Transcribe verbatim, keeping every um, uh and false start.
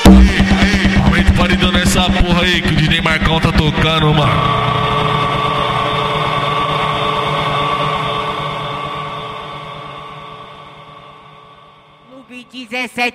Aumenta o paredão nessa porra aí que o D J Marcão tá tocando, mano. dezessete